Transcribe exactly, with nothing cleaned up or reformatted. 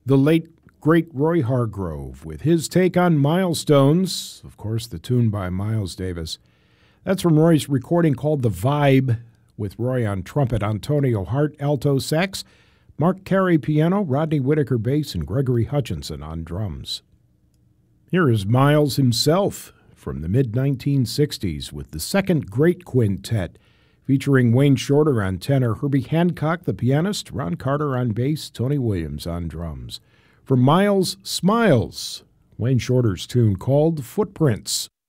the late, great Roy Hargrove with his take on Milestones, of course, the tune by Miles Davis. That's from Roy's recording called The Vibe, with Roy on trumpet, Antonio Hart alto sax, Mark Carey piano, Rodney Whitaker bass, and Gregory Hutchinson on drums. Here is Miles himself from the mid nineteen sixties with the Second Great Quintet, featuring Wayne Shorter on tenor, Herbie Hancock the pianist, Ron Carter on bass, Tony Williams on drums. From Miles' Smiles, Wayne Shorter's tune called Footprints.